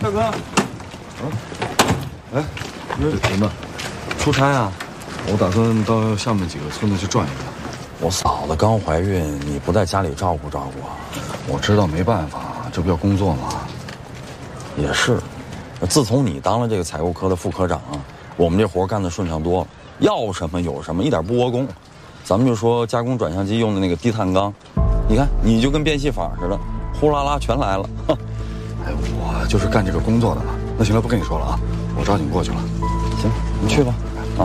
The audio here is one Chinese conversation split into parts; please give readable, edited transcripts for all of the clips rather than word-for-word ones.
帅哥。哎，怎么出差啊？我打算到下面几个村子去转一转。 我嫂子刚怀孕，你不在家里照顾照顾啊？ 我知道没办法，这不要工作吗？ 也是，自从你当了这个采购科的副科长啊，我们这活干得顺畅多了，要什么有什么，一点不窝工。咱们就说加工转向机用的那个低碳钢，你看你就跟变戏法似的，呼啦啦全来了。 哎，我就是干这个工作的嘛。那行了，不跟你说了啊，我抓紧过去了。 行，你去吧。啊。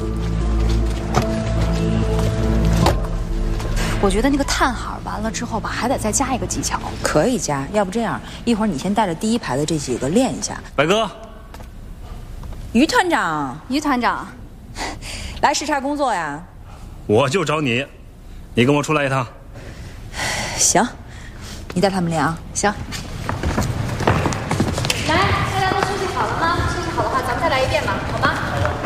我觉得那个叹号完了之后吧，还得再加一个技巧。 可以加，要不这样，一会儿你先带着第一排的这几个练一下。 白哥， 于团长， 于团长， 来视察工作呀？ 我就找你，你跟我出来一趟。 行，你带他们练啊。 行。来，大家都休息好了吗？休息好的话，咱们再来一遍吧，好吗？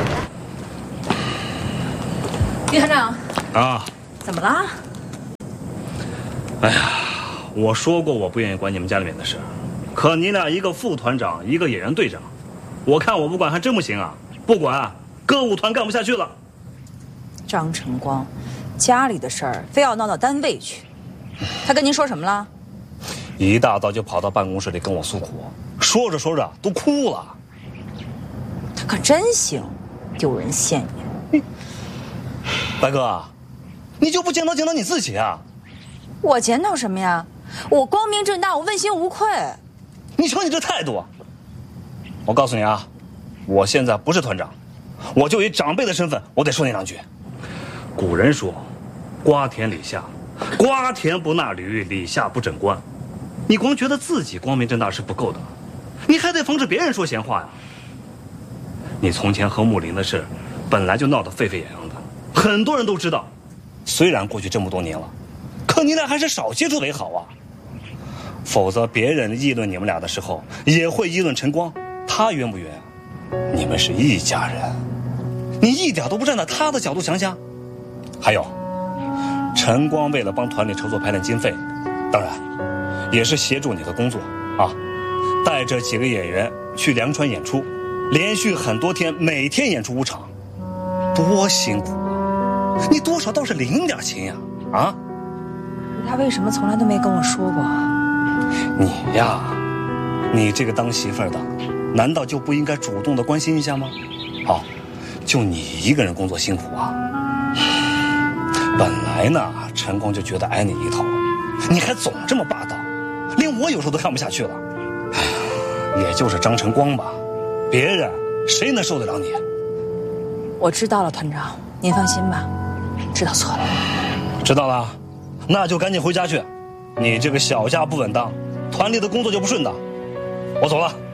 于团长。 啊。 怎么了？ 哎呀，我说过我不愿意管你们家里面的事，可你俩一个副团长，一个野人队长，我看我不管还真不行啊！不管，歌舞团干不下去了。 张晨光，家里的事儿非要闹到单位去，他跟您说什么了？ 一大早就跑到办公室里跟我诉苦，说着说着都哭了。 他可真行，丢人现眼。 白哥，你就不检讨检讨你自己啊？ 我检讨什么呀？我光明正大，我问心无愧。 你瞅你这态度，我告诉你啊，我现在不是团长，我就以长辈的身份，我得说你两句。古人说，瓜田李下，瓜田不纳履，李下不整冠。你光觉得自己光明正大是不够的，你还得防止别人说闲话呀。你从前和木林的事，本来就闹得沸沸扬扬的，很多人都知道。虽然过去这么多年了，可你俩还是少接触为好啊。否则别人议论你们俩的时候，也会议论晨光，他冤不冤？你们是一家人，你一点都不站在他的角度想想。还有，晨光为了帮团里筹措排练经费，当然也是协助你的工作啊，带着几个演员去凉川演出，连续很多天，每天演出5场，多辛苦啊！你多少倒是领点情呀，啊？ 他为什么从来都没跟我说过？ 你呀，你这个当媳妇儿的，难道就不应该主动的关心一下吗？好，就你一个人工作辛苦啊。本来呢，晨光就觉得挨你一头，你还总这么霸道，连我有时候都看不下去了。哎呀，也就是张晨光吧，别人谁能受得了你？ 我知道了，团长，您放心吧，知道错了。 知道了，那就赶紧回家去。你这个小家不稳当，团里的工作就不顺当。我走了。